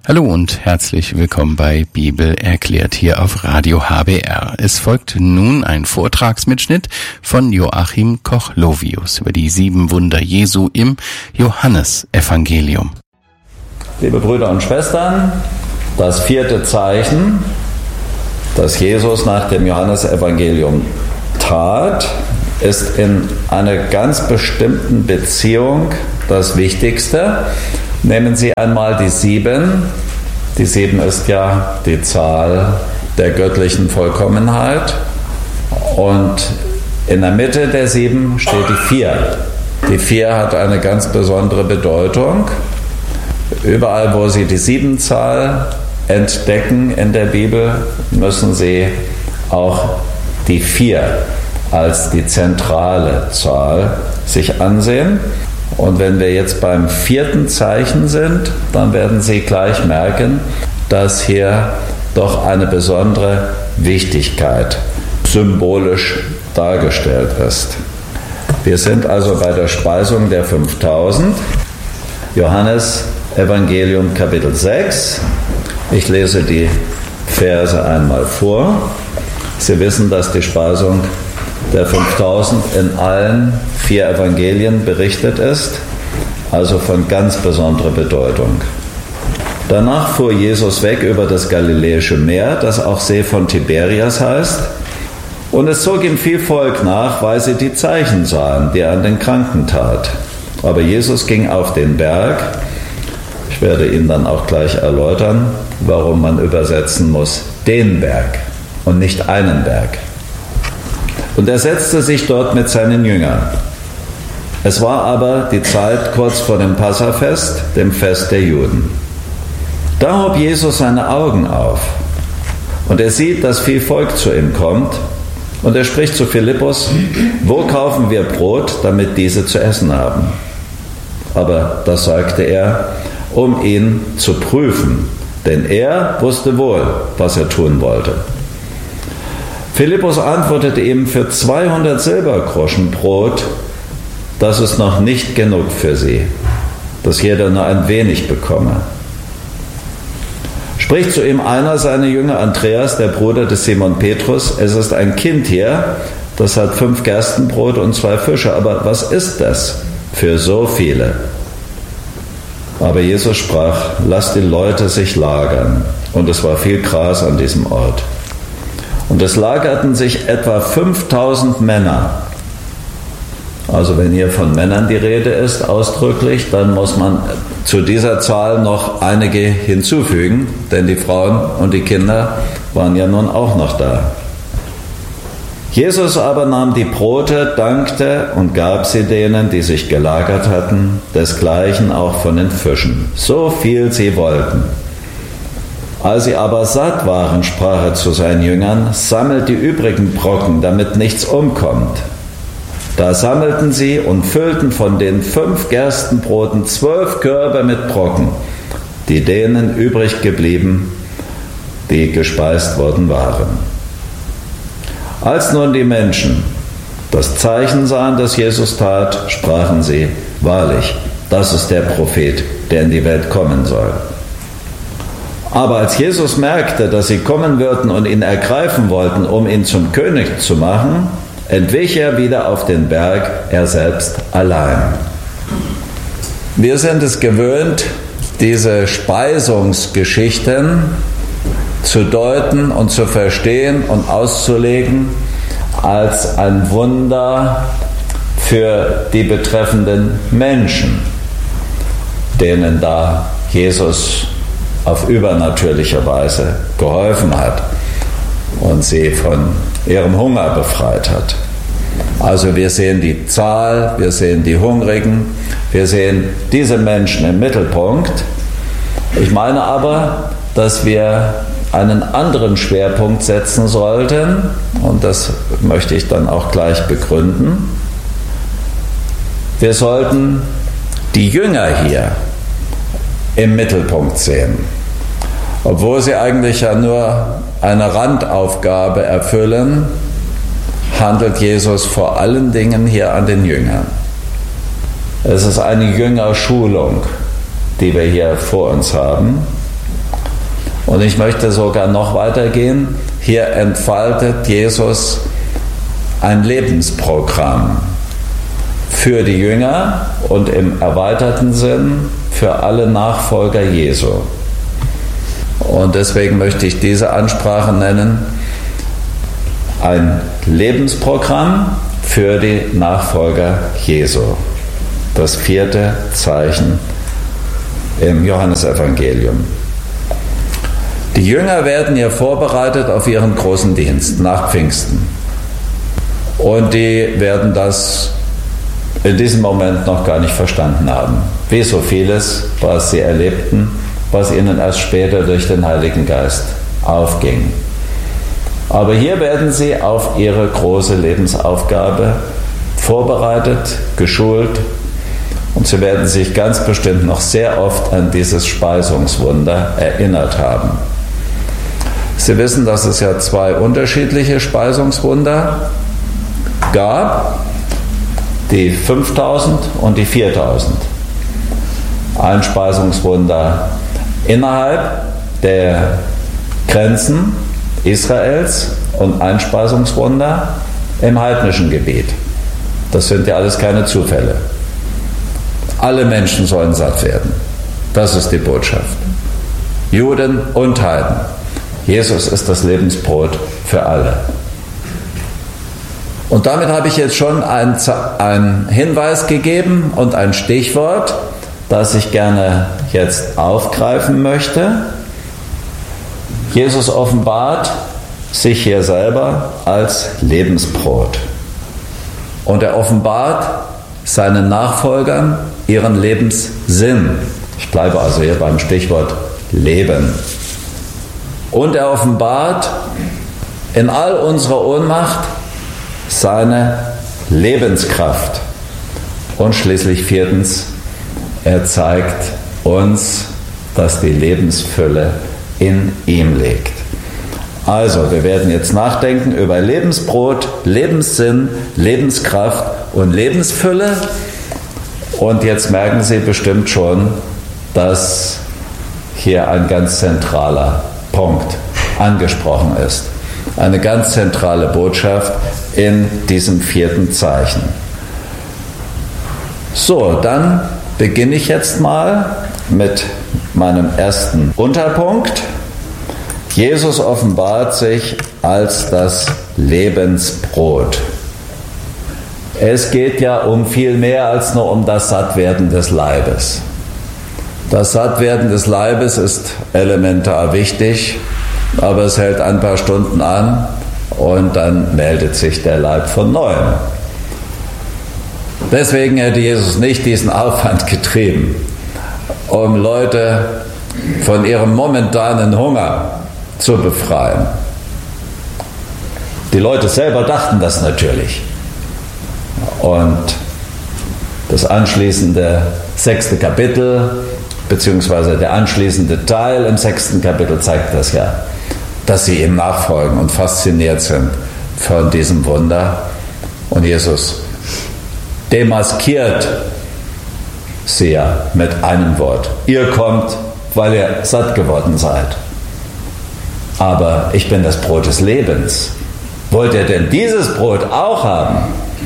Hallo und herzlich willkommen bei Bibel erklärt hier auf Radio HBR. Es folgt nun ein Vortragsmitschnitt von Joachim Koch-Lovius über die 7 Wunder Jesu im Johannesevangelium. Liebe Brüder und Schwestern, das 4. Zeichen, das Jesus nach dem Johannesevangelium tat, ist in einer ganz bestimmten Beziehung das Wichtigste. Nehmen Sie einmal die 7. Die 7 ist ja die Zahl der göttlichen Vollkommenheit. Und in der Mitte der 7 steht die 4. Die 4 hat eine ganz besondere Bedeutung. Überall, wo Sie die 7-Zahl entdecken in der Bibel, müssen Sie auch die 4 als die zentrale Zahl sich ansehen. Und wenn wir jetzt beim 4. Zeichen sind, dann werden Sie gleich merken, dass hier doch eine besondere Wichtigkeit symbolisch dargestellt ist. Wir sind also bei der Speisung der 5000, Johannes Evangelium Kapitel 6. Ich lese die Verse einmal vor. Sie wissen, dass die Speisung der 5000 in allen 4 Evangelien berichtet ist, also von ganz besonderer Bedeutung. Danach fuhr Jesus weg über das Galiläische Meer, das auch See von Tiberias heißt, und es zog ihm viel Volk nach, weil sie die Zeichen sahen, die er an den Kranken tat. Aber Jesus ging auf den Berg. Ich werde Ihnen dann auch gleich erläutern, warum man übersetzen muss, den Berg und nicht einen Berg. Und er setzte sich dort mit seinen Jüngern. Es war aber die Zeit kurz vor dem Passafest, dem Fest der Juden. Da hob Jesus seine Augen auf und er sieht, dass viel Volk zu ihm kommt und er spricht zu Philippus: Wo kaufen wir Brot, damit diese zu essen haben? Aber das sagte er, um ihn zu prüfen, denn er wusste wohl, was er tun wollte. Philippus antwortete ihm: Für 200 Silbergroschen Brot, das ist noch nicht genug für sie, dass jeder nur ein wenig bekomme. Spricht zu ihm einer seiner Jünger, Andreas, der Bruder des Simon Petrus: Es ist ein Kind hier, das hat 5 Gerstenbrot und 2 Fische, aber was ist das für so viele? Aber Jesus sprach: Lasst die Leute sich lagern. Und es war viel Gras an diesem Ort. Und es lagerten sich etwa 5000 Männer. Also wenn hier von Männern die Rede ist, ausdrücklich, dann muss man zu dieser Zahl noch einige hinzufügen, denn die Frauen und die Kinder waren ja nun auch noch da. Jesus aber nahm die Brote, dankte und gab sie denen, die sich gelagert hatten, desgleichen auch von den Fischen, so viel sie wollten. Als sie aber satt waren, sprach er zu seinen Jüngern: Sammelt die übrigen Brocken, damit nichts umkommt. Da sammelten sie und füllten von den 5 Gerstenbroten 12 Körbe mit Brocken, die denen übrig geblieben, die gespeist worden waren. Als nun die Menschen das Zeichen sahen, das Jesus tat, sprachen sie: Wahrlich, das ist der Prophet, der in die Welt kommen soll. Aber als Jesus merkte, dass sie kommen würden und ihn ergreifen wollten, um ihn zum König zu machen, entwich er wieder auf den Berg, er selbst allein. Wir sind es gewöhnt, diese Speisungsgeschichten zu deuten und zu verstehen und auszulegen als ein Wunder für die betreffenden Menschen, denen da Jesus auf übernatürliche Weise geholfen hat und sie von ihrem Hunger befreit hat. Also wir sehen die Zahl, wir sehen die Hungrigen, wir sehen diese Menschen im Mittelpunkt. Ich meine aber, dass wir einen anderen Schwerpunkt setzen sollten, und das möchte ich dann auch gleich begründen. Wir sollten die Jünger hier im Mittelpunkt sehen, obwohl sie eigentlich ja nur eine Randaufgabe erfüllen, handelt Jesus vor allen Dingen hier an den Jüngern. Es ist eine Jüngerschulung, die wir hier vor uns haben. Und ich möchte sogar noch weitergehen. Hier entfaltet Jesus ein Lebensprogramm für die Jünger und im erweiterten Sinn für alle Nachfolger Jesu. Und deswegen möchte ich diese Ansprache nennen: ein Lebensprogramm für die Nachfolger Jesu. Das 4. Zeichen im Johannesevangelium. Die Jünger werden hier vorbereitet auf ihren großen Dienst nach Pfingsten. Und die werden das in diesem Moment noch gar nicht verstanden haben. Wie so vieles, was sie erlebten, was ihnen erst später durch den Heiligen Geist aufging. Aber hier werden sie auf ihre große Lebensaufgabe vorbereitet, geschult, und sie werden sich ganz bestimmt noch sehr oft an dieses Speisungswunder erinnert haben. Sie wissen, dass es ja 2 unterschiedliche Speisungswunder gab, die 5000 und die 4000. Ein Speisungswunder innerhalb der Grenzen Israels und ein Speisungswunder im heidnischen Gebiet. Das sind ja alles keine Zufälle. Alle Menschen sollen satt werden. Das ist die Botschaft. Juden und Heiden. Jesus ist das Lebensbrot für alle. Und damit habe ich jetzt schon einen Hinweis gegeben und ein Stichwort, das ich gerne jetzt aufgreifen möchte. Jesus offenbart sich hier selber als Lebensbrot. Und er offenbart seinen Nachfolgern ihren Lebenssinn. Ich bleibe also hier beim Stichwort Leben. Und er offenbart in all unserer Ohnmacht seine Lebenskraft. Und schließlich 4. Er zeigt uns, dass die Lebensfülle in ihm liegt. Also, wir werden jetzt nachdenken über Lebensbrot, Lebenssinn, Lebenskraft und Lebensfülle. Und jetzt merken Sie bestimmt schon, dass hier ein ganz zentraler Punkt angesprochen ist. Eine ganz zentrale Botschaft in diesem 4. Zeichen. So, dann beginne ich jetzt mal mit meinem ersten Unterpunkt. Jesus offenbart sich als das Lebensbrot. Es geht ja um viel mehr als nur um das Sattwerden des Leibes. Das Sattwerden des Leibes ist elementar wichtig, aber es hält ein paar Stunden an und dann meldet sich der Leib von neuem. Deswegen hätte Jesus nicht diesen Aufwand getrieben, um Leute von ihrem momentanen Hunger zu befreien. Die Leute selber dachten das natürlich. Und das anschließende 6. Kapitel, beziehungsweise der anschließende Teil im 6. Kapitel zeigt das ja, dass sie ihm nachfolgen und fasziniert sind von diesem Wunder. Und Jesus demaskiert sie ja mit einem Wort. Ihr kommt, weil ihr satt geworden seid. Aber ich bin das Brot des Lebens. Wollt ihr denn dieses Brot auch haben?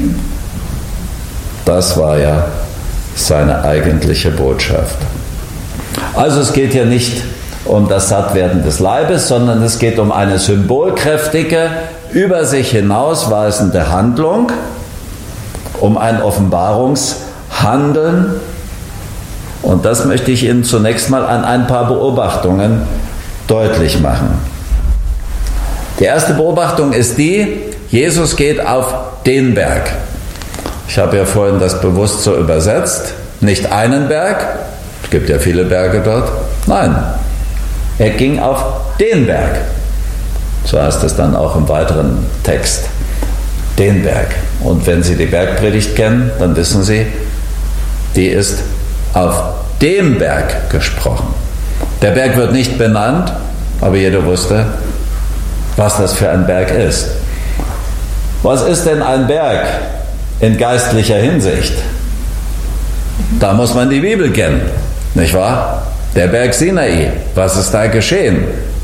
Das war ja seine eigentliche Botschaft. Also es geht hier nicht um das Sattwerden des Leibes, sondern es geht um eine symbolkräftige, über sich hinausweisende Handlung, um ein Offenbarungshandeln. Und das möchte ich Ihnen zunächst mal an ein paar Beobachtungen deutlich machen. Die erste Beobachtung ist die: Jesus geht auf den Berg. Ich habe ja vorhin das bewusst so übersetzt. Nicht einen Berg, es gibt ja viele Berge dort. Nein, er ging auf den Berg. So heißt es dann auch im weiteren Text. Den Berg. Und wenn Sie die Bergpredigt kennen, dann wissen Sie, die ist auf dem Berg gesprochen. Der Berg wird nicht benannt, aber jeder wusste, was das für ein Berg ist. Was ist denn ein Berg in geistlicher Hinsicht? Da muss man die Bibel kennen, nicht wahr? Der Berg Sinai, was ist da geschehen?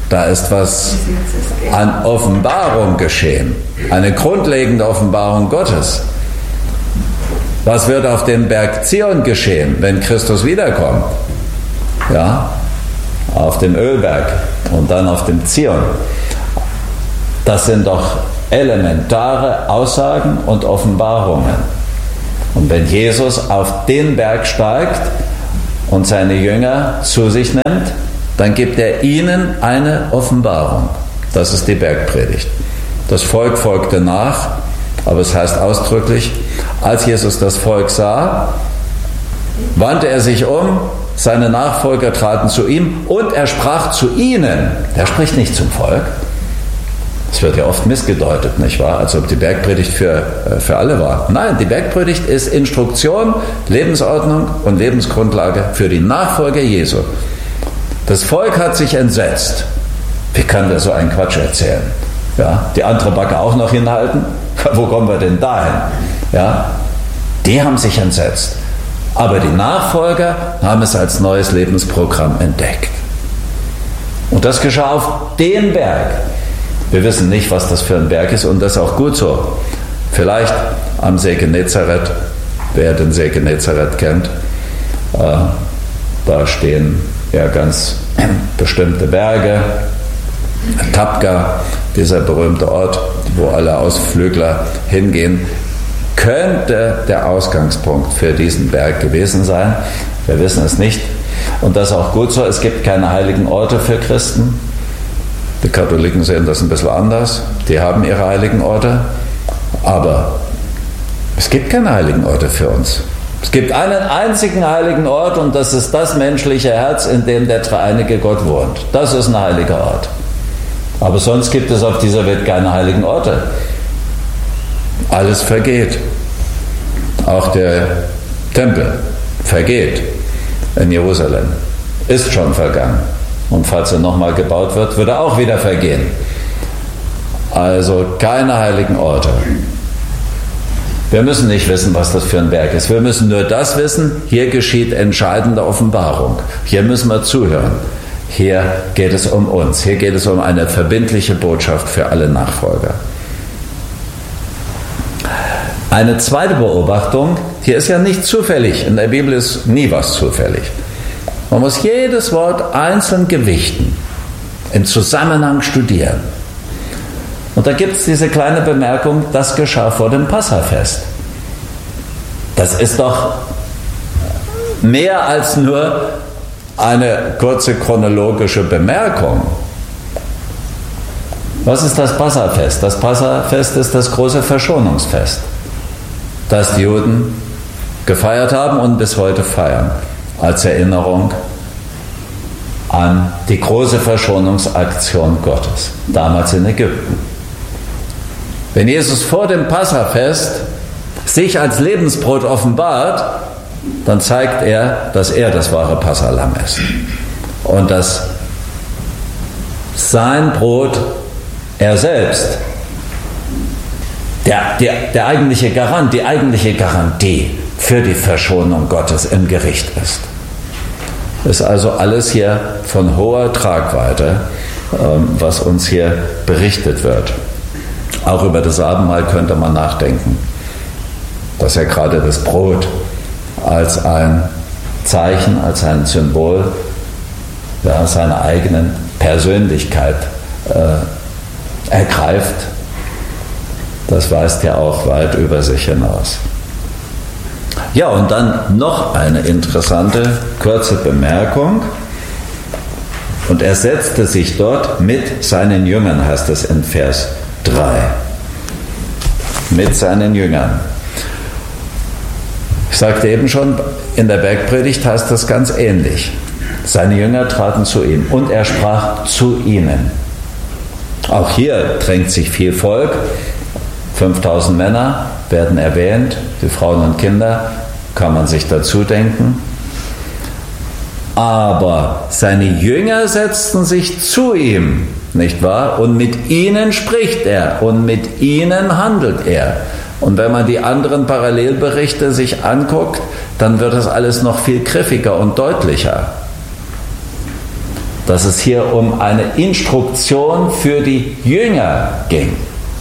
Da ist was an Offenbarung geschehen, eine grundlegende Offenbarung Gottes. Was wird auf dem Berg Zion geschehen, wenn Christus wiederkommt? Ja, auf dem Ölberg und dann auf dem Zion. Das sind doch elementare Aussagen und Offenbarungen. Und wenn Jesus auf den Berg steigt und seine Jünger zu sich nimmt, dann gibt er ihnen eine Offenbarung. Das ist die Bergpredigt. Das Volk folgte nach, aber es heißt ausdrücklich, als Jesus das Volk sah, wandte er sich um, seine Nachfolger traten zu ihm und er sprach zu ihnen. Er spricht nicht zum Volk. Das wird ja oft missgedeutet, nicht wahr? Als ob die Bergpredigt für alle war. Nein, die Bergpredigt ist Instruktion, Lebensordnung und Lebensgrundlage für die Nachfolger Jesu. Das Volk hat sich entsetzt. Wie kann der so einen Quatsch erzählen? Ja, die andere Backe auch noch hinhalten? Wo kommen wir denn dahin? Ja, die haben sich entsetzt. Aber die Nachfolger haben es als neues Lebensprogramm entdeckt. Und das geschah auf dem Berg. Wir wissen nicht, was das für ein Berg ist und das ist auch gut so. Vielleicht am See Genezareth, wer den See Genezareth kennt, da stehen ja ganz bestimmte Berge. Tabqa, dieser berühmte Ort, wo alle Ausflügler hingehen, könnte der Ausgangspunkt für diesen Berg gewesen sein. Wir wissen es nicht. Und das ist auch gut so. Es gibt keine heiligen Orte für Christen. Die Katholiken sehen das ein bisschen anders. Die haben ihre heiligen Orte. Aber es gibt keine heiligen Orte für uns. Es gibt einen einzigen heiligen Ort und das ist das menschliche Herz, in dem der dreieinige Gott wohnt. Das ist ein heiliger Ort. Aber sonst gibt es auf dieser Welt keine heiligen Orte. Alles vergeht. Auch der Tempel vergeht in Jerusalem. Ist schon vergangen. Und falls er nochmal gebaut wird, wird er auch wieder vergehen. Also keine heiligen Orte. Wir müssen nicht wissen, was das für ein Berg ist. Wir müssen nur das wissen, hier geschieht entscheidende Offenbarung. Hier müssen wir zuhören. Hier geht es um uns. Hier geht es um eine verbindliche Botschaft für alle Nachfolger. Eine zweite Beobachtung, hier ist ja nicht zufällig. In der Bibel ist nie was zufällig. Man muss jedes Wort einzeln gewichten, im Zusammenhang studieren. Und da gibt es diese kleine Bemerkung, das geschah vor dem Passafest. Das ist doch mehr als nur eine kurze chronologische Bemerkung. Was ist das Passafest? Das Passafest ist das große Verschonungsfest, das die Juden gefeiert haben und bis heute feiern, als Erinnerung an die große Verschonungsaktion Gottes, damals in Ägypten. Wenn Jesus vor dem Passafest sich als Lebensbrot offenbart, dann zeigt er, dass er das wahre Passalamm ist. Und dass sein Brot, er selbst, der eigentliche Garant, die eigentliche Garantie für die Verschonung Gottes im Gericht ist. Ist also alles hier von hoher Tragweite, was uns hier berichtet wird. Auch über das Abendmahl könnte man nachdenken, dass ja gerade das Brot als ein Zeichen, als ein Symbol seiner eigenen Persönlichkeit ergreift. Das weist ja auch weit über sich hinaus. Ja, und dann noch eine interessante, kurze Bemerkung. Und er setzte sich dort mit seinen Jüngern, heißt es in Vers 3. Mit seinen Jüngern. Ich sagte eben schon, in der Bergpredigt heißt das ganz ähnlich. Seine Jünger traten zu ihm und er sprach zu ihnen. Auch hier drängt sich viel Volk. 5000 Männer werden erwähnt, die Frauen und Kinder kann man sich dazu denken. Aber seine Jünger setzten sich zu ihm, nicht wahr? Und mit ihnen spricht er und mit ihnen handelt er. Und wenn man die anderen Parallelberichte sich anguckt, dann wird das alles noch viel griffiger und deutlicher. dass es hier um eine Instruktion für die Jünger ging.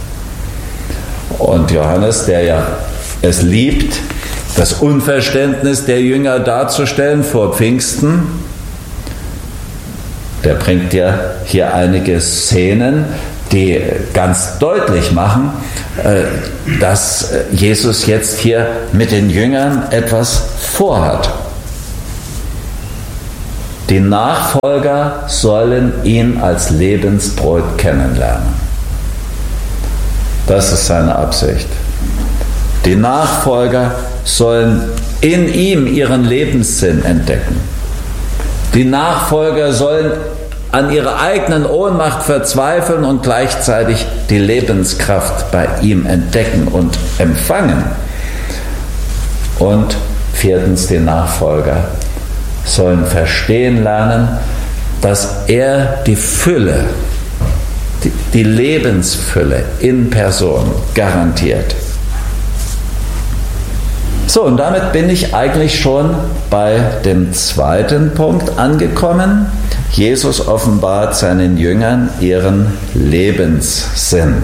Und Johannes, der ja es liebt, das Unverständnis der Jünger darzustellen vor Pfingsten, der bringt ja hier einige Szenen, die ganz deutlich machen, dass Jesus jetzt hier mit den Jüngern etwas vorhat. Die Nachfolger sollen ihn als Lebensbrot kennenlernen. Das ist seine Absicht. Die Nachfolger sollen in ihm ihren Lebenssinn entdecken. Die Nachfolger sollen an ihrer eigenen Ohnmacht verzweifeln und gleichzeitig die Lebenskraft bei ihm entdecken und empfangen. Und viertens, die Nachfolger sollen verstehen lernen, dass er die Fülle, die Lebensfülle in Person garantiert. So, und damit bin ich eigentlich schon bei dem zweiten Punkt angekommen. Jesus offenbart seinen Jüngern ihren Lebenssinn.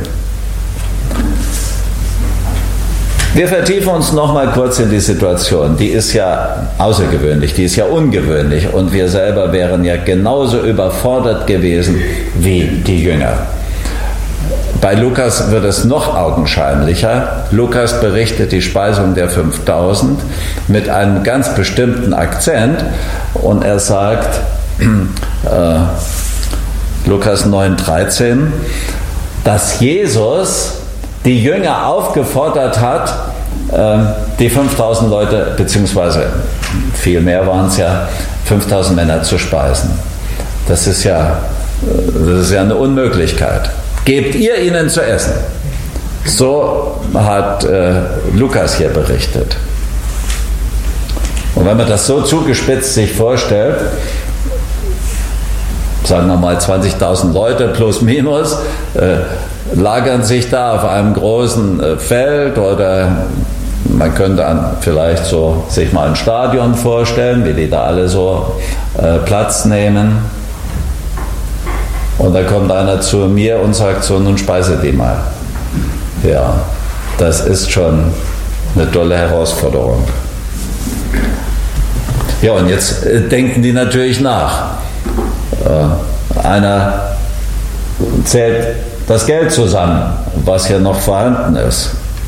Wir vertiefen uns noch mal kurz in die Situation. Die ist ja außergewöhnlich, die ist ja ungewöhnlich und wir selber wären ja genauso überfordert gewesen wie die Jünger. Bei Lukas wird es noch augenscheinlicher. Lukas berichtet die Speisung der 5000 mit einem ganz bestimmten Akzent und er sagt, Lukas 9,13, dass Jesus die Jünger aufgefordert hat, die 5000 Leute, beziehungsweise viel mehr waren es ja, 5000 Männer zu speisen. Das ist ja eine Unmöglichkeit. Gebt ihr ihnen zu essen. So hat Lukas hier berichtet. Und wenn man das so zugespitzt sich vorstellt, sagen wir mal 20.000 Leute plus minus, lagern sich da auf einem großen Feld oder man könnte vielleicht so sich mal ein Stadion vorstellen, wie die da alle so Platz nehmen. Und da kommt einer zu mir und sagt so, nun speise die mal. Ja, das ist schon eine tolle Herausforderung. Ja, und jetzt denken die natürlich nach. Einer zählt das Geld zusammen, was hier noch vorhanden ist.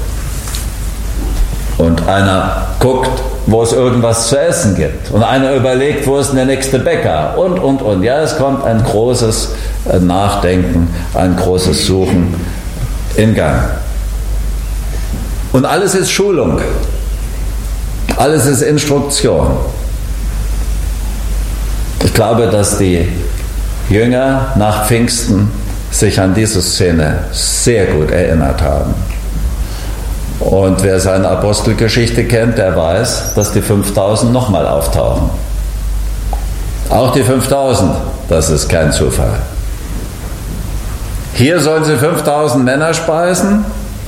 Und einer guckt, wo es irgendwas zu essen gibt. Und einer überlegt, wo ist denn der nächste Bäcker? Und. Ja, es kommt ein großes Nachdenken, ein großes Suchen in Gang. Und alles ist Schulung. Alles ist Instruktion. Ich glaube, dass die Jünger nach Pfingsten sich an diese Szene sehr gut erinnert haben. Und wer seine Apostelgeschichte kennt, der weiß, dass die 5000 nochmal auftauchen. Auch die 5000, das ist kein Zufall. Hier sollen sie 5000 Männer speisen.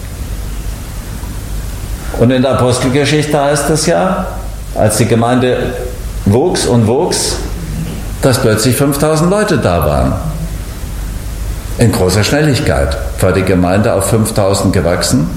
Und in der Apostelgeschichte heißt es ja, als die Gemeinde wuchs und wuchs, dass plötzlich 5000 Leute da waren. In großer Schnelligkeit war die Gemeinde auf 5000 gewachsen.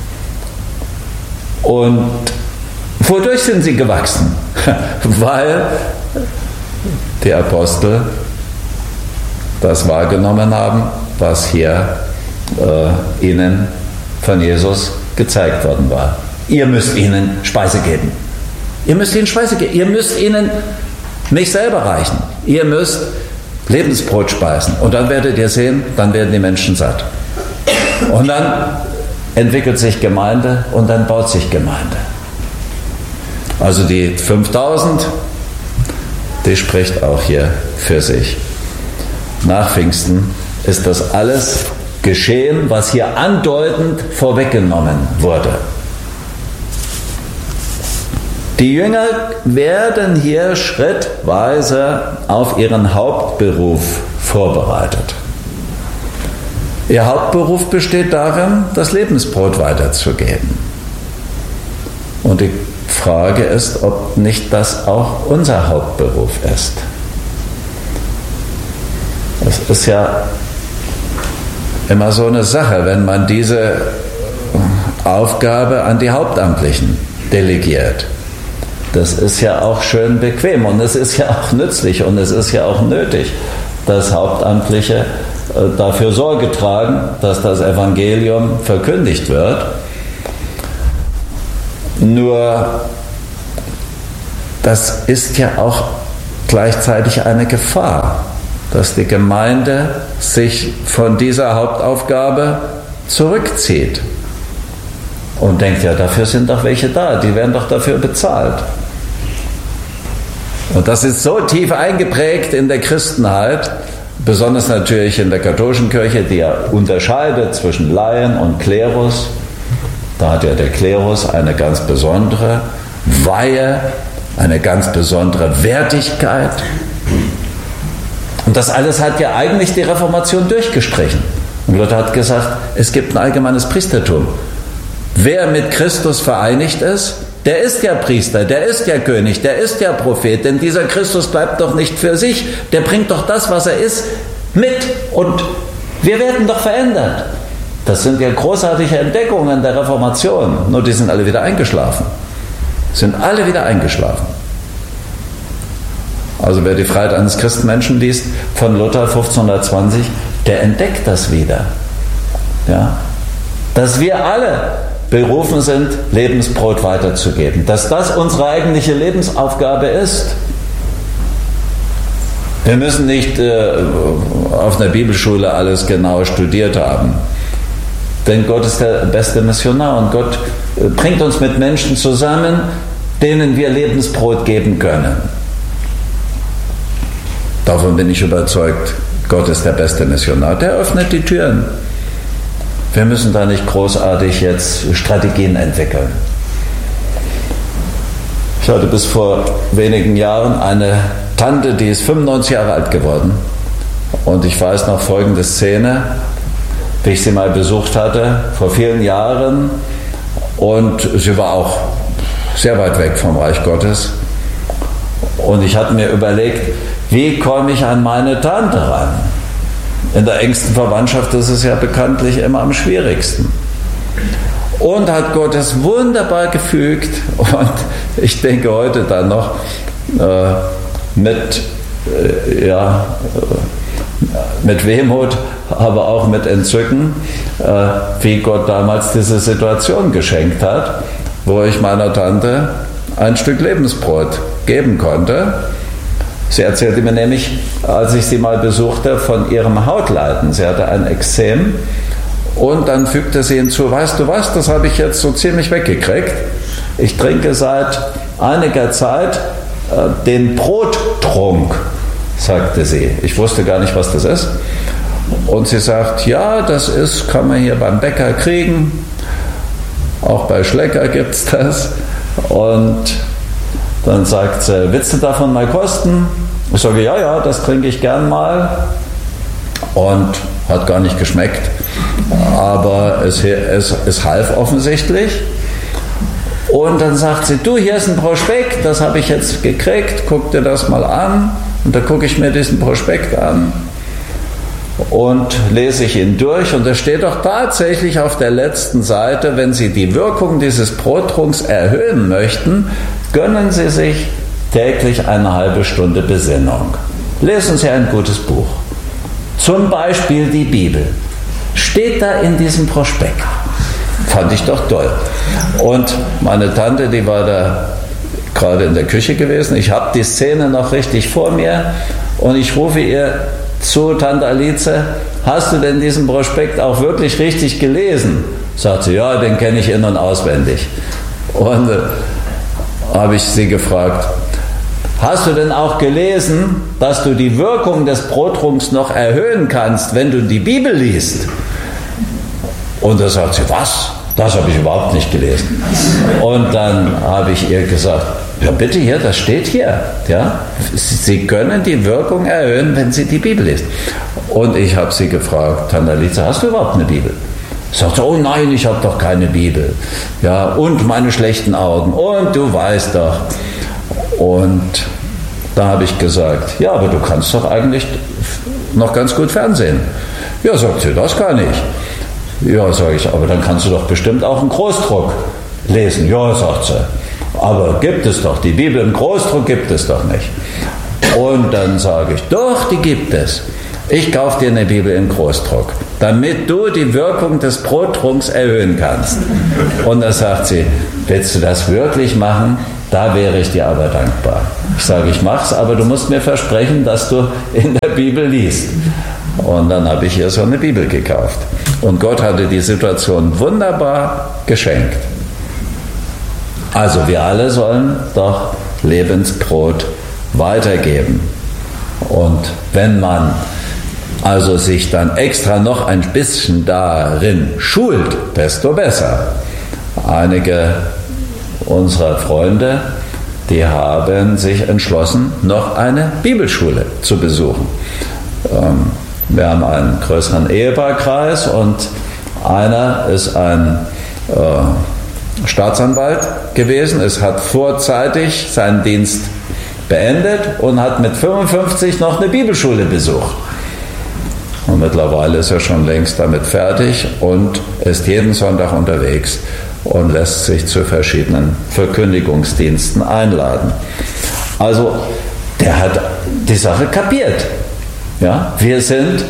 Und wodurch sind sie gewachsen? Weil die Apostel das wahrgenommen haben, was hier ihnen von Jesus gezeigt worden war. Ihr müsst ihnen Speise geben. Ihr müsst ihnen Speise geben. Ihr müsst ihnen nicht selber reichen. Ihr müsst Lebensbrot speisen. Und dann werdet ihr sehen, dann werden die Menschen satt. Und dann entwickelt sich Gemeinde und dann baut sich Gemeinde. Also die 5000, die spricht auch hier für sich. Nach Pfingsten ist das alles geschehen, was hier andeutend vorweggenommen wurde. Die Jünger werden hier schrittweise auf ihren Hauptberuf vorbereitet. Ihr Hauptberuf besteht darin, das Lebensbrot weiterzugeben. Und die Frage ist, ob nicht das auch unser Hauptberuf ist. Das ist ja immer so eine Sache, wenn man diese Aufgabe an die Hauptamtlichen delegiert. Das ist ja auch schön bequem und es ist ja auch nützlich und es ist ja auch nötig, dass Hauptamtliche dafür Sorge tragen, dass das Evangelium verkündigt wird. Nur das ist ja auch gleichzeitig eine Gefahr, dass die Gemeinde sich von dieser Hauptaufgabe zurückzieht und denkt, ja, dafür sind doch welche da, die werden doch dafür bezahlt. Und das ist so tief eingeprägt in der Christenheit, besonders natürlich in der katholischen Kirche, die ja unterscheidet zwischen Laien und Klerus. Da hat ja der Klerus eine ganz besondere Weihe, eine ganz besondere Wertigkeit. Und das alles hat ja eigentlich die Reformation durchgestrichen. Und Luther hat gesagt, es gibt ein allgemeines Priestertum. Wer mit Christus vereinigt ist, der ist ja Priester, der ist ja König, der ist ja Prophet, denn dieser Christus bleibt doch nicht für sich, der bringt doch das, was er ist, mit und wir werden doch verändert. Das sind ja großartige Entdeckungen der Reformation, nur die sind alle wieder eingeschlafen. Sind alle wieder eingeschlafen. Also wer die Freiheit eines Christenmenschen liest von Luther 1520, der entdeckt das wieder. Ja? Dass wir alle berufen sind, Lebensbrot weiterzugeben. Dass das unsere eigentliche Lebensaufgabe ist. Wir müssen nicht auf einer Bibelschule alles genau studiert haben. Denn Gott ist der beste Missionar und Gott bringt uns mit Menschen zusammen, denen wir Lebensbrot geben können. Davon bin ich überzeugt. Gott ist der beste Missionar. Der öffnet die Türen. Wir müssen da nicht großartig jetzt Strategien entwickeln. Ich hatte bis vor wenigen Jahren eine Tante, die ist 95 Jahre alt geworden. Und ich weiß noch folgende Szene, wie ich sie mal besucht hatte, vor vielen Jahren. Und sie war auch sehr weit weg vom Reich Gottes. Und ich hatte mir überlegt, wie komme ich an meine Tante ran? In der engsten Verwandtschaft ist es ja bekanntlich immer am schwierigsten. Und hat Gott es wunderbar gefügt. Und ich denke heute dann noch mit Wehmut, aber auch mit Entzücken, wie Gott damals diese Situation geschenkt hat, wo ich meiner Tante ein Stück Lebensbrot geben konnte. Sie erzählte mir nämlich, als ich sie mal besuchte, von ihrem Hautleiden. Sie hatte ein Ekzem und dann fügte sie hinzu, weißt du was, das habe ich jetzt so ziemlich weggekriegt. Ich trinke seit einiger Zeit den Brottrunk, sagte sie. Ich wusste gar nicht, was das ist. Und sie sagt, ja, das kann man hier beim Bäcker kriegen. Auch bei Schlecker gibt es das. Und dann sagt sie, willst du davon mal kosten? Ich sage, ja, das trinke ich gern mal. Und hat gar nicht geschmeckt. Aber es half offensichtlich. Und dann sagt sie, du, hier ist ein Prospekt, das habe ich jetzt gekriegt, guck dir das mal an. Und da gucke ich mir diesen Prospekt an und lese ich ihn durch. Und da steht doch tatsächlich auf der letzten Seite, wenn Sie die Wirkung dieses Brottrunks erhöhen möchten, gönnen Sie sich täglich eine halbe Stunde Besinnung. Lesen Sie ein gutes Buch. Zum Beispiel die Bibel. Steht da in diesem Prospekt. Fand ich doch toll. Und meine Tante, die war da gerade in der Küche gewesen. Ich habe die Szene noch richtig vor mir und ich rufe ihr zu, Tante Alice, hast du denn diesen Prospekt auch wirklich richtig gelesen? Sagt sie, ja, den kenne ich in- und auswendig. Und habe ich sie gefragt, hast du denn auch gelesen, dass du die Wirkung des Brottrunks noch erhöhen kannst, wenn du die Bibel liest? Und da sagt sie, was? Das habe ich überhaupt nicht gelesen. Und dann habe ich ihr gesagt, ja bitte hier, das steht hier. Ja? Sie können die Wirkung erhöhen, wenn Sie die Bibel lesen. Und ich habe sie gefragt, Tante Alice, hast du überhaupt eine Bibel? Sagt sie, oh nein, ich habe doch keine Bibel. Ja, und meine schlechten Augen. Und du weißt doch. Und da habe ich gesagt, ja, aber du kannst doch eigentlich noch ganz gut Fernsehen. Ja, sagt sie, das kann ich. Ja, sage ich, aber dann kannst du doch bestimmt auch einen Großdruck lesen. Ja, sagt sie, aber gibt es doch, die Bibel im Großdruck gibt es doch nicht. Und dann sage ich, doch, die gibt es. Ich kaufe dir eine Bibel im Großdruck, damit du die Wirkung des Brottrunks erhöhen kannst. Und da sagt sie, willst du das wirklich machen? Da wäre ich dir aber dankbar. Ich sage, ich mach's, aber du musst mir versprechen, dass du in der Bibel liest. Und dann habe ich ihr so eine Bibel gekauft. Und Gott hatte die Situation wunderbar geschenkt. Also wir alle sollen doch Lebensbrot weitergeben. Und wenn man also sich dann extra noch ein bisschen darin schult, desto besser. Einige unserer Freunde, die haben sich entschlossen, noch eine Bibelschule zu besuchen. Wir haben einen größeren Ehepaarkreis und einer ist ein Staatsanwalt gewesen. Es hat vorzeitig seinen Dienst beendet und hat mit 55 noch eine Bibelschule besucht. Und mittlerweile ist er schon längst damit fertig und ist jeden Sonntag unterwegs und lässt sich zu verschiedenen Verkündigungsdiensten einladen. Also, der hat die Sache kapiert. Ja, wir sind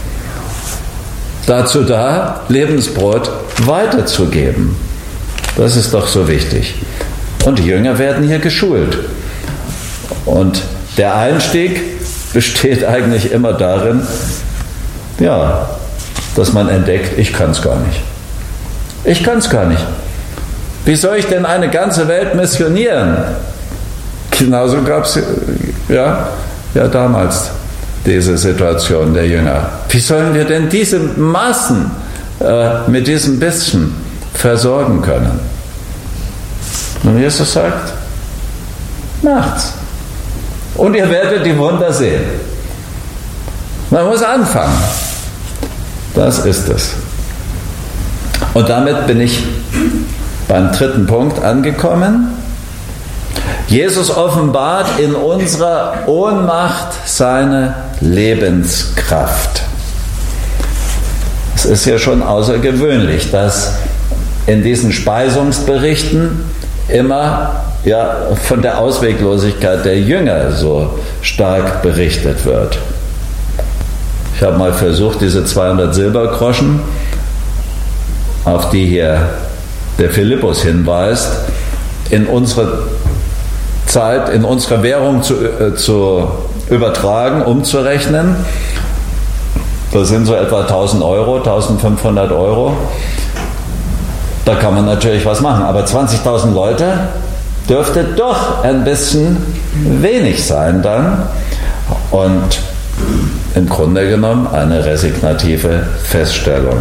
dazu da, Lebensbrot weiterzugeben. Das ist doch so wichtig. Und die Jünger werden hier geschult. Und der Einstieg besteht eigentlich immer darin, ja, dass man entdeckt, ich kann es gar nicht. Ich kann es gar nicht. Wie soll ich denn eine ganze Welt missionieren? Genauso gab es ja damals diese Situation der Jünger. Wie sollen wir denn diese Massen mit diesem bisschen versorgen können? Und Jesus sagt, macht's. Und ihr werdet die Wunder sehen. Man muss anfangen. Das ist es. Und damit bin ich beim dritten Punkt angekommen. Jesus offenbart in unserer Ohnmacht seine Lebenskraft. Es ist ja schon außergewöhnlich, dass in diesen Speisungsberichten immer von der Ausweglosigkeit der Jünger so stark berichtet wird. Ich habe mal versucht, diese 200 Silbergroschen, auf die hier der Philippus hinweist, in unsere Zeit, in unsere Währung zu übertragen, umzurechnen. Das sind so etwa 1.000 Euro, 1.500 Euro. Da kann man natürlich was machen. Aber 20.000 Leute dürfte doch ein bisschen wenig sein dann. Und im Grunde genommen eine resignative Feststellung.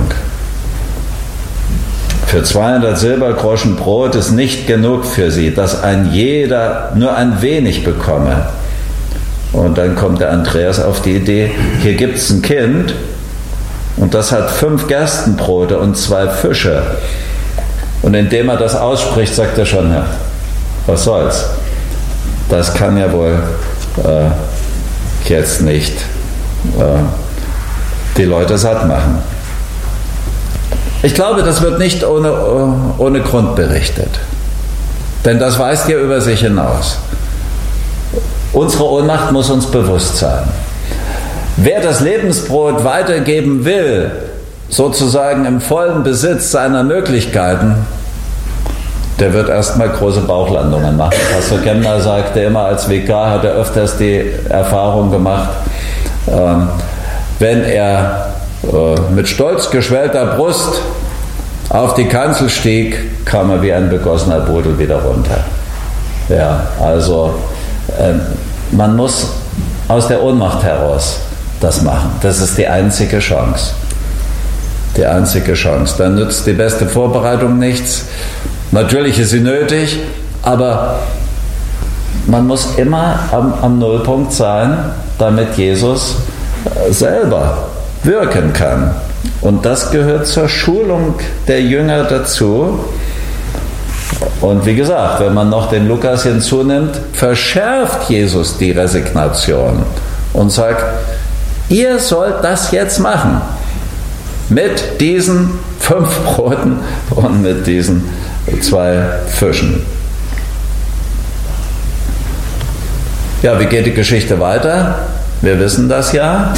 Für 200 Silbergroschen Brot ist nicht genug für sie, dass ein jeder nur ein wenig bekomme. Und dann kommt der Andreas auf die Idee, hier gibt es ein Kind und das hat 5 Gerstenbrote und 2 Fische. Und indem er das ausspricht, sagt er schon, ja, was soll's? Das kann ja wohl jetzt nicht die Leute satt machen. Ich glaube, das wird nicht ohne Grund berichtet. Denn das weist ja über sich hinaus. Unsere Ohnmacht muss uns bewusst sein. Wer das Lebensbrot weitergeben will, sozusagen im vollen Besitz seiner Möglichkeiten, der wird erstmal große Bauchlandungen machen. Pastor Kemner sagte immer, als Vikar hat er öfters die Erfahrung gemacht, wenn er mit stolz geschwellter Brust auf die Kanzel stieg, kam er wie ein begossener Pudel wieder runter. Ja, also man muss aus der Ohnmacht heraus das machen. Das ist die einzige Chance. Die einzige Chance. Dann nützt die beste Vorbereitung nichts. Natürlich ist sie nötig, aber man muss immer am Nullpunkt sein, damit Jesus selber wirken kann. Und das gehört zur Schulung der Jünger dazu. Und wie gesagt, wenn man noch den Lukas hinzunimmt, verschärft Jesus die Resignation und sagt, Ihr sollt das jetzt machen. Mit diesen 5 Broten und mit diesen 2 Fischen. Ja, wie geht die Geschichte weiter? Wir wissen das ja.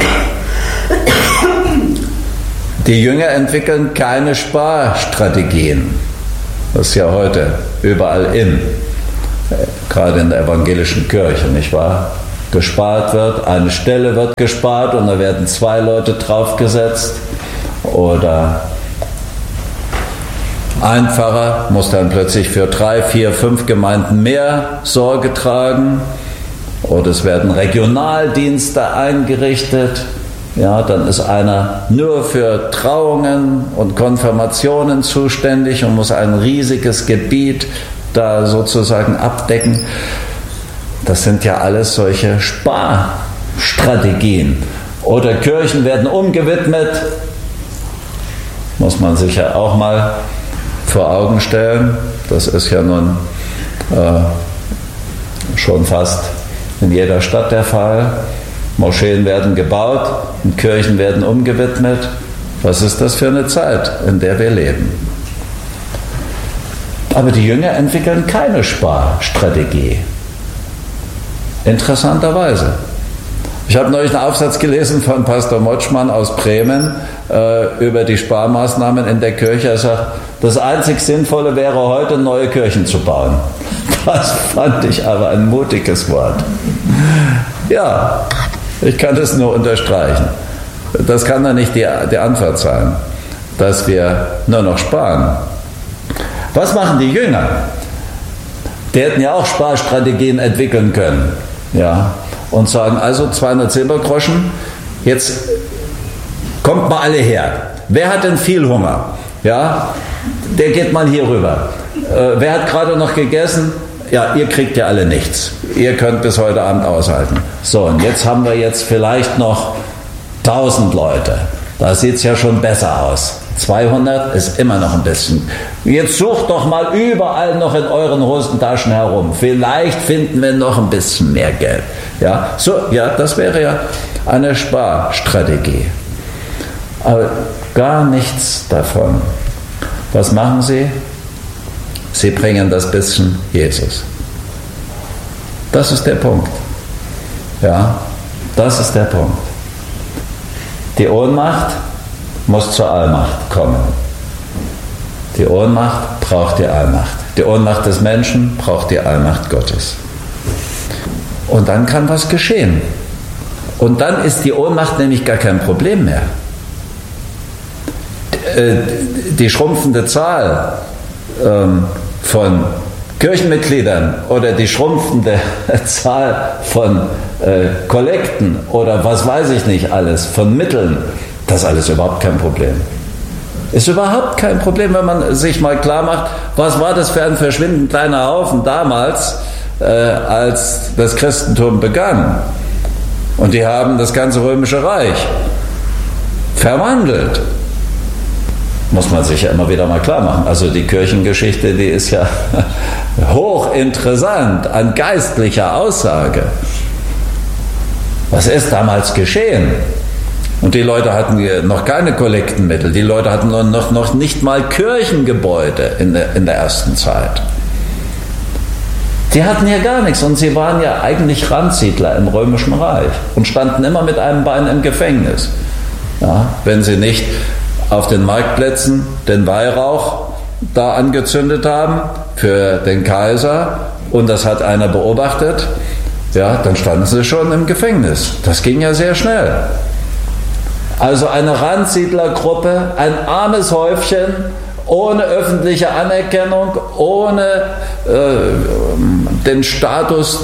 Die Jünger entwickeln keine Sparstrategien. Das ist ja heute überall gerade in der evangelischen Kirche, nicht wahr? Gespart wird, eine Stelle wird gespart und da werden 2 Leute draufgesetzt. Oder ein Pfarrer muss dann plötzlich für 3, 4, 5 Gemeinden mehr Sorge tragen. Oder es werden Regionaldienste eingerichtet. Ja, dann ist einer nur für Trauungen und Konfirmationen zuständig und muss ein riesiges Gebiet da sozusagen abdecken. Das sind ja alles solche Sparstrategien. Oder Kirchen werden umgewidmet. Muss man sich ja auch mal vor Augen stellen. Das ist ja nun schon fast in jeder Stadt der Fall. Moscheen werden gebaut und Kirchen werden umgewidmet. Was ist das für eine Zeit, in der wir leben? Aber die Jünger entwickeln keine Sparstrategie. Interessanterweise. Ich habe neulich einen Aufsatz gelesen von Pastor Motschmann aus Bremen über die Sparmaßnahmen in der Kirche. Er sagt, das einzig Sinnvolle wäre heute, neue Kirchen zu bauen. Das fand ich aber ein mutiges Wort. Ja, ich kann das nur unterstreichen. Das kann doch nicht die Antwort sein, dass wir nur noch sparen. Was machen die Jünger? Die hätten ja auch Sparstrategien entwickeln können. Ja, und sagen, also 200 Silbergroschen, jetzt kommt mal alle her. Wer hat denn viel Hunger? Ja, der geht mal hier rüber. Wer hat gerade noch gegessen? Ja, ihr kriegt ja alle nichts. Ihr könnt bis heute Abend aushalten. So, und jetzt haben wir vielleicht noch 1000 Leute. Da sieht es ja schon besser aus. 200 ist immer noch ein bisschen. Jetzt sucht doch mal überall noch in euren Hosentaschen herum. Vielleicht finden wir noch ein bisschen mehr Geld. Ja, so, ja, das wäre ja eine Sparstrategie. Aber gar nichts davon. Was machen sie? Sie bringen das bisschen Jesus. Das ist der Punkt. Ja, das ist der Punkt. Die Ohnmacht muss zur Allmacht kommen. Die Ohnmacht braucht die Allmacht. Die Ohnmacht des Menschen braucht die Allmacht Gottes. Und dann kann was geschehen. Und dann ist die Ohnmacht nämlich gar kein Problem mehr. Die schrumpfende Zahl von Kirchenmitgliedern oder die schrumpfende Zahl von Kollekten oder was weiß ich nicht alles, von Mitteln, das ist alles überhaupt kein Problem. Ist überhaupt kein Problem, wenn man sich mal klar macht, was war das für ein verschwindend kleiner Haufen damals, als das Christentum begann. Und die haben das ganze Römische Reich verwandelt. Muss man sich ja immer wieder mal klar machen. Also die Kirchengeschichte, die ist ja hochinteressant an geistlicher Aussage. Was ist damals geschehen? Und die Leute hatten noch keine Kollektenmittel, die Leute hatten noch nicht mal Kirchengebäude in der ersten Zeit. Die hatten ja gar nichts und sie waren ja eigentlich Randsiedler im Römischen Reich und standen immer mit einem Bein im Gefängnis. Ja, wenn sie nicht auf den Marktplätzen den Weihrauch da angezündet haben für den Kaiser und das hat einer beobachtet, ja, dann standen sie schon im Gefängnis. Das ging ja sehr schnell. Also eine Randsiedlergruppe, ein armes Häufchen, ohne öffentliche Anerkennung, ohne den Status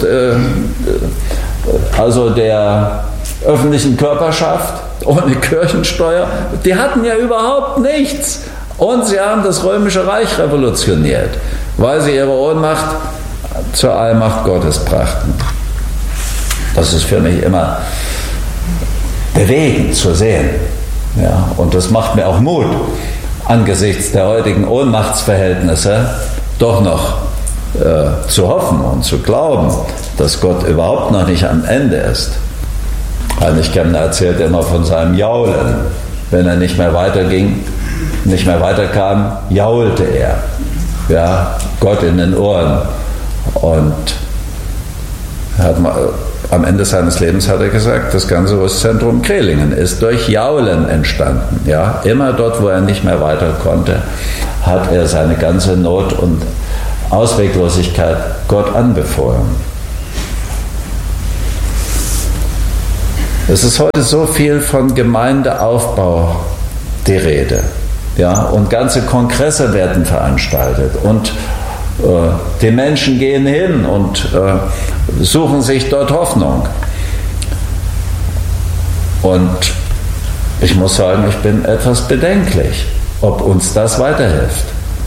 also der öffentlichen Körperschaft, ohne Kirchensteuer. Die hatten ja überhaupt nichts. Und sie haben das Römische Reich revolutioniert, weil sie ihre Ohnmacht zur Allmacht Gottes brachten. Das ist für mich immer bewegend zu sehen. Ja, und das macht mir auch Mut, angesichts der heutigen Ohnmachtsverhältnisse doch noch zu hoffen und zu glauben, dass Gott überhaupt noch nicht am Ende ist. Heinrich Kemner erzählt immer von seinem Jaulen. Wenn er nicht mehr weiterging, nicht mehr weiterkam, jaulte er. Ja, Gott in den Ohren. Und am Ende seines Lebens hat er gesagt, das ganze Rüstzentrum Krehlingen ist durch Jaulen entstanden. Ja, immer dort, wo er nicht mehr weiter konnte, hat er seine ganze Not und Ausweglosigkeit Gott anbefohlen. Es ist heute so viel von Gemeindeaufbau die Rede. Ja, und ganze Kongresse werden veranstaltet und die Menschen gehen hin und suchen sich dort Hoffnung. Und ich muss sagen, ich bin etwas bedenklich, ob uns das weiterhilft.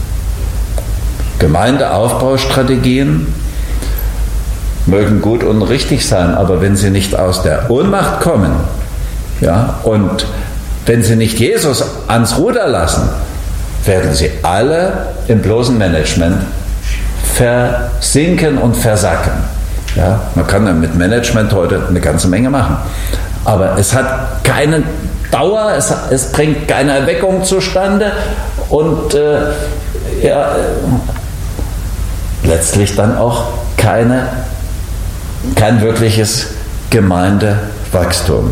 Gemeindeaufbaustrategien mögen gut und richtig sein, aber wenn sie nicht aus der Ohnmacht kommen, ja, und wenn sie nicht Jesus ans Ruder lassen, werden sie alle im bloßen Management versinken und versacken. Ja, man kann ja mit Management heute eine ganze Menge machen, aber es hat keine Dauer, es bringt keine Erweckung zustande und letztlich dann auch kein wirkliches Gemeindewachstum.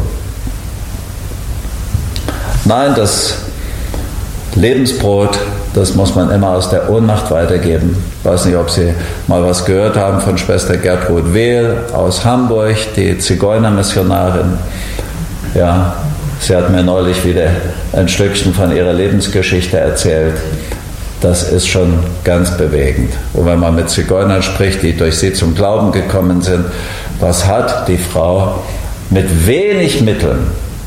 Nein, das Lebensbrot, das muss man immer aus der Ohnmacht weitergeben. Ich weiß nicht, ob Sie mal was gehört haben von Schwester Gertrud Wehl aus Hamburg, die Zigeunermissionarin. Ja, sie hat mir neulich wieder ein Stückchen von ihrer Lebensgeschichte erzählt. Das ist schon ganz bewegend. Und wenn man mit Zigeunern spricht, die durch sie zum Glauben gekommen sind, was hat die Frau mit wenig Mitteln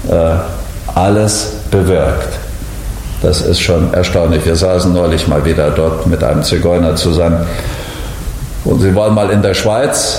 alles bewirkt? Das ist schon erstaunlich. Wir saßen neulich mal wieder dort mit einem Zigeuner zusammen. Und sie waren mal in der Schweiz,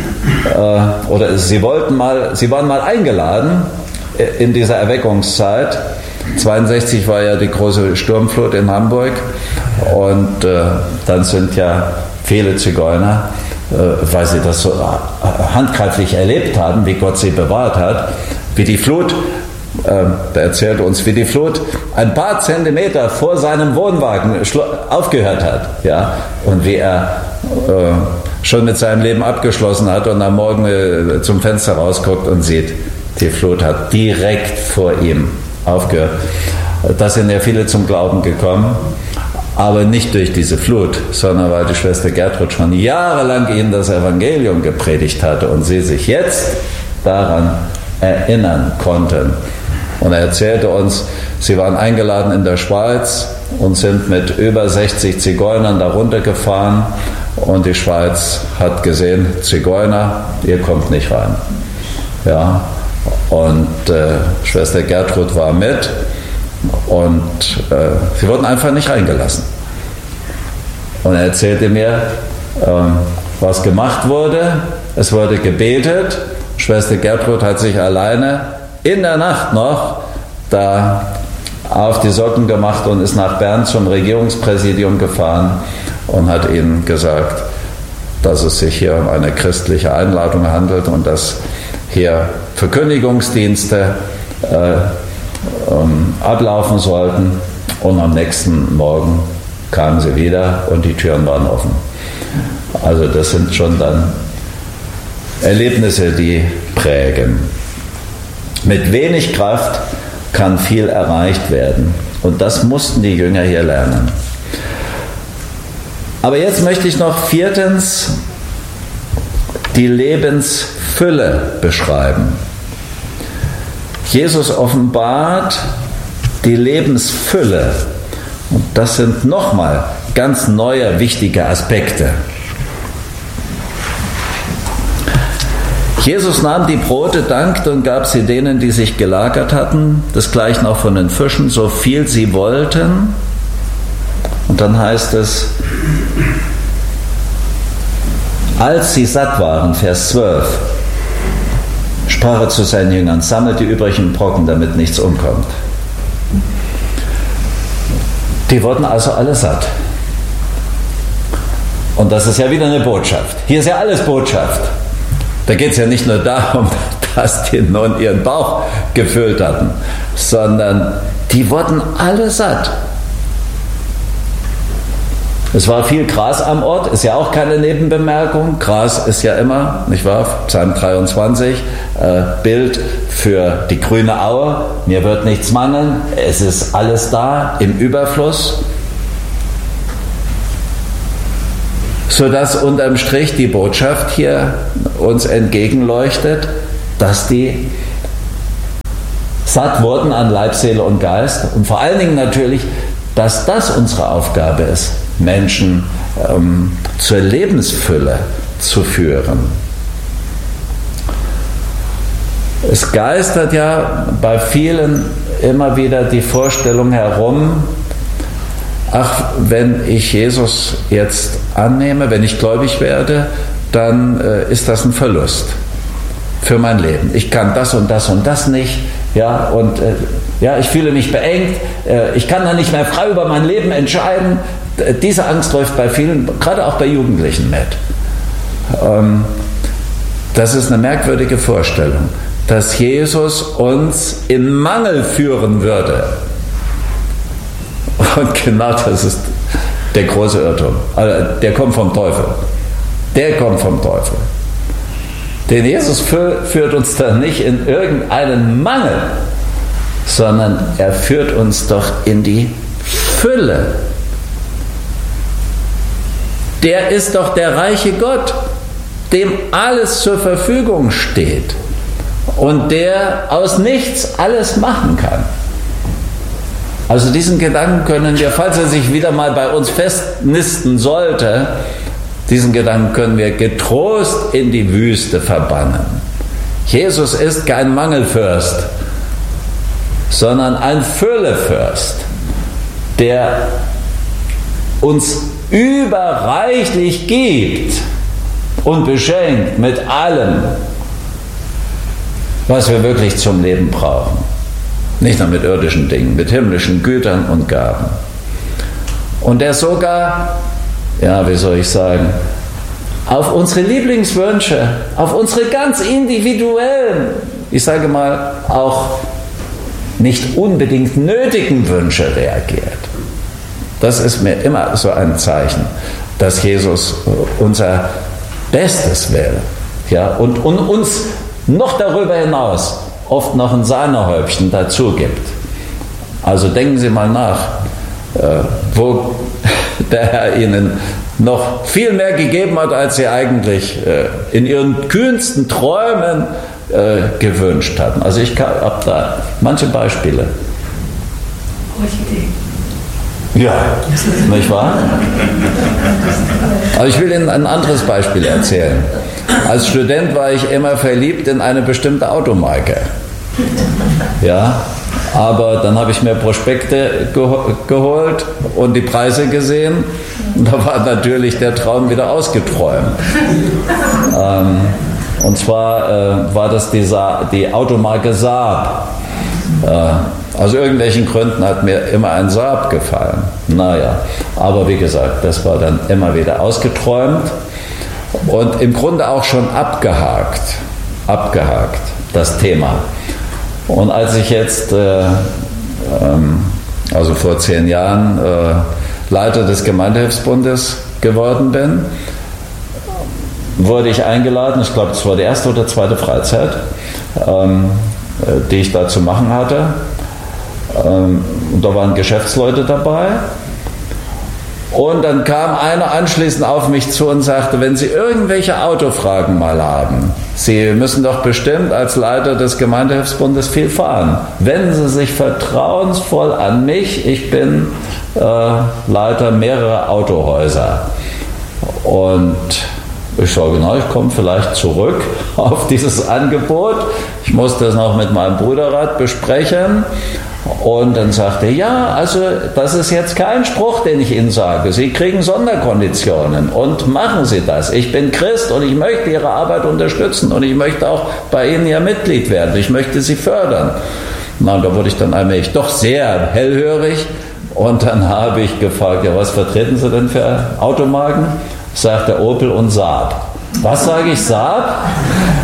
sie waren mal eingeladen in dieser Erweckungszeit. 1962 war ja die große Sturmflut in Hamburg und dann sind ja viele Zigeuner, weil sie das so handgreiflich erlebt haben, wie Gott sie bewahrt hat, wie die Flut, der erzählt uns, wie die Flut ein paar Zentimeter vor seinem Wohnwagen aufgehört hat, ja, und wie er schon mit seinem Leben abgeschlossen hat und am Morgen zum Fenster rausguckt und sieht, die Flut hat direkt vor ihm aufgehört. Da sind ja viele zum Glauben gekommen, aber nicht durch diese Flut, sondern weil die Schwester Gertrud schon jahrelang ihnen das Evangelium gepredigt hatte und sie sich jetzt daran erinnern konnten. Und er erzählte uns, sie waren eingeladen in der Schweiz und sind mit über 60 Zigeunern da runtergefahren und die Schweiz hat gesehen, Zigeuner, ihr kommt nicht rein. Ja, und Schwester Gertrud war mit und sie wurden einfach nicht reingelassen. Und er erzählte mir, was gemacht wurde. Es wurde gebetet. Schwester Gertrud hat sich alleine in der Nacht noch da auf die Socken gemacht und ist nach Bern zum Regierungspräsidium gefahren und hat ihnen gesagt, dass es sich hier um eine christliche Einladung handelt und dass hier Verkündigungsdienste ablaufen sollten. Und am nächsten Morgen kamen sie wieder und die Türen waren offen. Also das sind schon dann Erlebnisse, die prägen. Mit wenig Kraft kann viel erreicht werden. Und das mussten die Jünger hier lernen. Aber jetzt möchte ich noch viertens die Lebensfülle beschreiben. Jesus offenbart die Lebensfülle. Und das sind nochmal ganz neue, wichtige Aspekte. Jesus nahm die Brote, dankte und gab sie denen, die sich gelagert hatten, desgleichen auch von den Fischen, so viel sie wollten. Und dann heißt es, als sie satt waren, Vers 12, sprach er zu seinen Jüngern, sammelt die übrigen Brocken, damit nichts umkommt. Die wurden also alle satt. Und das ist ja wieder eine Botschaft. Hier ist ja alles Botschaft. Da geht es ja nicht nur darum, dass die nun ihren Bauch gefüllt hatten, sondern die wurden alle satt. Es war viel Gras am Ort, ist ja auch keine Nebenbemerkung. Gras ist ja immer, nicht wahr, Psalm 23, Bild für die grüne Aue. Mir wird nichts mangeln, es ist alles da im Überfluss. Sodass unterm Strich die Botschaft hier uns entgegenleuchtet, dass die satt wurden an Leib, Seele und Geist und vor allen Dingen natürlich, dass das unsere Aufgabe ist, Menschen zur Lebensfülle zu führen. Es geistert ja bei vielen immer wieder die Vorstellung herum, ach, wenn ich Jesus jetzt annehme, wenn ich gläubig werde, dann ist das ein Verlust für mein Leben. Ich kann das und das und das nicht, ja, und ich fühle mich beengt, ich kann dann nicht mehr frei über mein Leben entscheiden. Diese Angst läuft bei vielen, gerade auch bei Jugendlichen mit. Das ist eine merkwürdige Vorstellung, dass Jesus uns in Mangel führen würde. Und genau das ist der große Irrtum. Also der kommt vom Teufel. Der kommt vom Teufel. Denn Jesus führt uns da nicht in irgendeinen Mangel, sondern er führt uns doch in die Fülle. Der ist doch der reiche Gott, dem alles zur Verfügung steht und der aus nichts alles machen kann. Also diesen Gedanken können wir, falls er sich wieder mal bei uns festnisten sollte, diesen Gedanken können wir getrost in die Wüste verbannen. Jesus ist kein Mangelfürst, sondern ein Füllefürst, der uns überreichlich gibt und beschenkt mit allem, was wir wirklich zum Leben brauchen. Nicht nur mit irdischen Dingen, mit himmlischen Gütern und Gaben. Und der sogar, wie soll ich sagen, auf unsere Lieblingswünsche, auf unsere ganz individuellen, ich sage mal, auch nicht unbedingt nötigen Wünsche reagiert. Das ist mir immer so ein Zeichen, dass Jesus unser Bestes will, und uns noch darüber hinaus oft noch ein Sahnehäubchen dazu gibt. Also denken Sie mal nach, wo der Herr Ihnen noch viel mehr gegeben hat, als Sie eigentlich in Ihren kühnsten Träumen gewünscht hatten. Also ich habe da manche Beispiele. Orchidee. Ja, nicht wahr? Aber ich will Ihnen ein anderes Beispiel erzählen. Als Student war ich immer verliebt in eine bestimmte Automarke. Ja, aber dann habe ich mir Prospekte geholt und die Preise gesehen. Und da war natürlich der Traum wieder ausgeträumt. Und zwar war das die Automarke Saab. Aus irgendwelchen Gründen hat mir immer ein Saab gefallen. Naja, aber wie gesagt, das war dann immer wieder ausgeträumt und im Grunde auch schon abgehakt, das Thema. Und als ich jetzt, also vor 10 Jahren, Leiter des Gemeindehilfsbundes geworden bin, wurde ich eingeladen, ich glaube, es war die erste oder zweite Freizeit, die ich da zu machen hatte. Und da waren Geschäftsleute dabei. Und dann kam einer anschließend auf mich zu und sagte, wenn Sie irgendwelche Autofragen mal haben, Sie müssen doch bestimmt als Leiter des Gemeindehilfsbundes viel fahren. Wenden Sie sich vertrauensvoll an mich. Ich bin Leiter mehrerer Autohäuser. Und ich sage, ich komme vielleicht zurück auf dieses Angebot. Ich muss das noch mit meinem Bruderrat besprechen. Und dann sagte er, also das ist jetzt kein Spruch, den ich Ihnen sage. Sie kriegen Sonderkonditionen und machen Sie das. Ich bin Christ und ich möchte Ihre Arbeit unterstützen und ich möchte auch bei Ihnen ja Mitglied werden. Ich möchte Sie fördern. Na, da wurde ich dann allmählich doch sehr hellhörig und dann habe ich gefragt, was vertreten Sie denn für Automarken? Sagt der Opel und Saab. Was sage ich, Saab?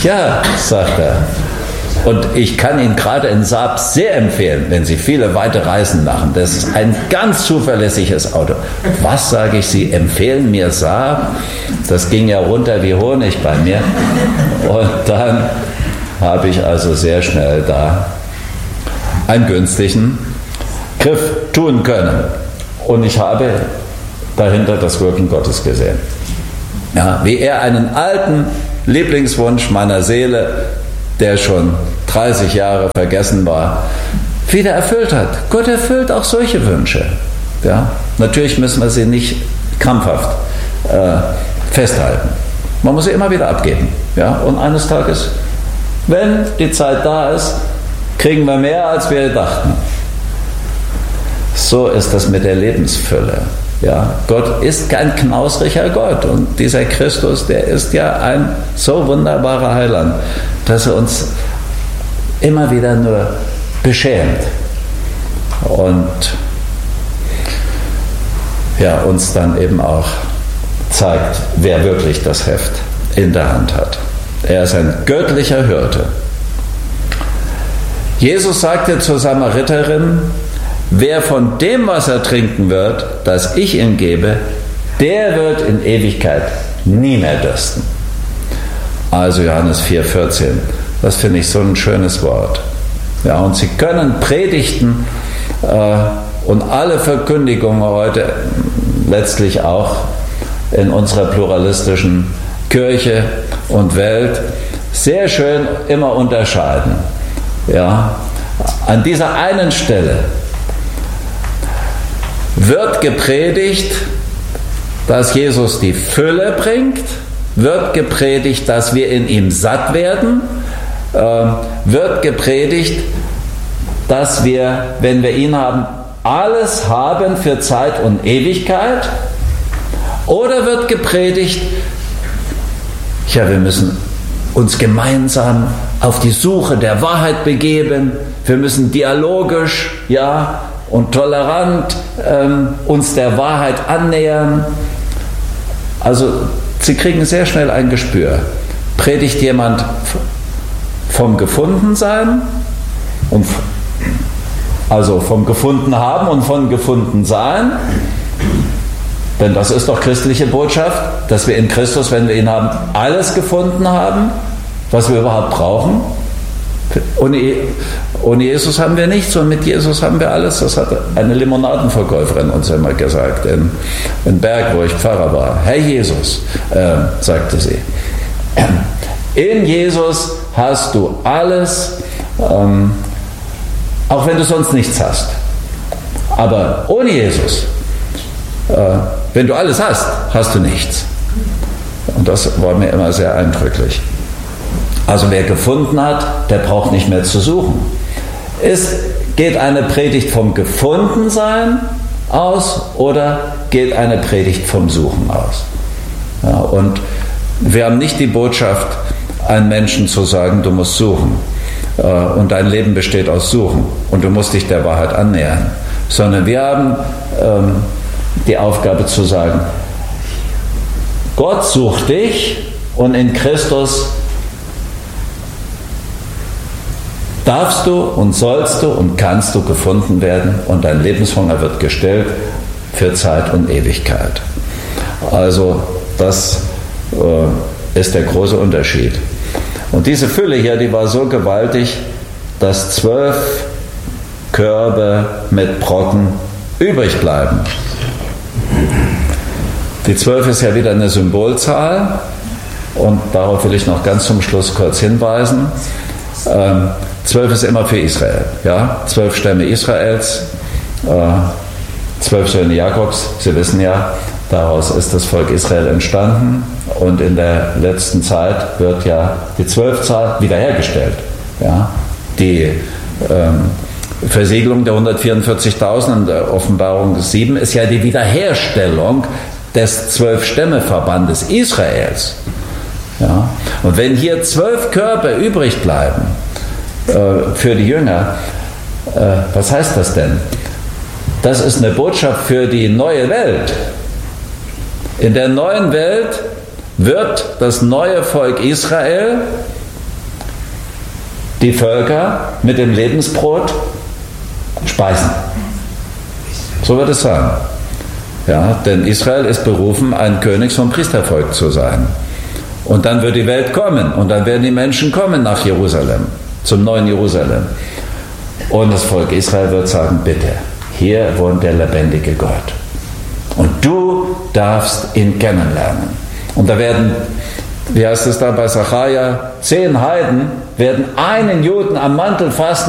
Ja, sagt er. Und ich kann Ihnen gerade in Saab sehr empfehlen, wenn Sie viele weite Reisen machen. Das ist ein ganz zuverlässiges Auto. Was, sage ich, Sie empfehlen mir Saab? Das ging ja runter wie Honig bei mir. Und dann habe ich also sehr schnell da einen günstigen Griff tun können. Und ich habe dahinter das Wirken Gottes gesehen. Ja, wie er einen alten Lieblingswunsch meiner Seele, der schon 30 Jahre vergessen war, wieder erfüllt hat. Gott erfüllt auch solche Wünsche. Ja? Natürlich müssen wir sie nicht krampfhaft festhalten. Man muss sie immer wieder abgeben. Ja? Und eines Tages, wenn die Zeit da ist, kriegen wir mehr, als wir dachten. So ist das mit der Lebensfülle. Ja, Gott ist kein knausriger Gott und dieser Christus, der ist ja ein so wunderbarer Heiland, dass er uns immer wieder nur beschämt und ja, uns dann eben auch zeigt, wer wirklich das Heft in der Hand hat. Er ist ein göttlicher Hirte. Jesus sagte zur Samariterin: Wer von dem Wasser trinken wird, das ich ihm gebe, der wird in Ewigkeit nie mehr dürsten. Also Johannes 4,14. Das finde ich so ein schönes Wort. Ja, und Sie können Predigten und alle Verkündigungen heute letztlich auch in unserer pluralistischen Kirche und Welt sehr schön immer unterscheiden. Ja, an dieser einen Stelle wird gepredigt, dass Jesus die Fülle bringt, wird gepredigt, dass wir in ihm satt werden, wird gepredigt, dass wir, wenn wir ihn haben, alles haben für Zeit und Ewigkeit, oder wird gepredigt, ja, wir müssen uns gemeinsam auf die Suche der Wahrheit begeben, wir müssen dialogisch, ja, und tolerant uns der Wahrheit annähern. Also Sie kriegen sehr schnell ein Gespür. Predigt jemand vom Gefundensein, und also vom Gefundenhaben und von Gefundensein, denn das ist doch christliche Botschaft, dass wir in Christus, wenn wir ihn haben, alles gefunden haben, was wir überhaupt brauchen. Ohne Jesus haben wir nichts und mit Jesus haben wir alles. Das hat eine Limonadenverkäuferin uns immer gesagt in Berg, wo ich Pfarrer war. Herr Jesus, sagte sie, in Jesus hast du alles, auch wenn du sonst nichts hast. Aber ohne Jesus, wenn du alles hast, hast du nichts. Und das war mir immer sehr eindrücklich. Also wer gefunden hat, der braucht nicht mehr zu suchen. Es geht eine Predigt vom Gefundensein aus oder geht eine Predigt vom Suchen aus? Ja, und wir haben nicht die Botschaft, einem Menschen zu sagen, du musst suchen und dein Leben besteht aus Suchen und du musst dich der Wahrheit annähern, sondern wir haben die Aufgabe zu sagen, Gott sucht dich und in Christus darfst du und sollst du und kannst du gefunden werden und dein Lebenshunger wird gestillt für Zeit und Ewigkeit. Also das ist der große Unterschied. Und diese Fülle hier, die war so gewaltig, dass 12 Körbe mit Brocken übrig bleiben. Die 12 ist ja wieder eine Symbolzahl und darauf will ich noch ganz zum Schluss kurz hinweisen. 12 ist immer für Israel, ja? 12 Stämme Israels, 12 Söhne Jakobs, Sie wissen ja, daraus ist das Volk Israel entstanden und in der letzten Zeit wird ja die 12-Zahl wiederhergestellt. Ja? Die Versiegelung der 144.000 in der Offenbarung 7 ist ja die Wiederherstellung des 12-Stämme-Verbandes Israels. Ja? Und wenn hier 12 Körper übrig bleiben für die Jünger, was heißt das denn? Das ist eine Botschaft für die neue Welt. In der neuen Welt wird das neue Volk Israel die Völker mit dem Lebensbrot speisen. So wird es sein. Ja, denn Israel ist berufen, ein Königs- und Priestervolk zu sein. Und dann wird die Welt kommen und dann werden die Menschen kommen nach Jerusalem, zum neuen Jerusalem. Und das Volk Israel wird sagen, bitte, hier wohnt der lebendige Gott. Und du darfst ihn kennenlernen. Und da werden, wie heißt es da bei Sacharja, 10 Heiden werden einen Juden am Mantel fassen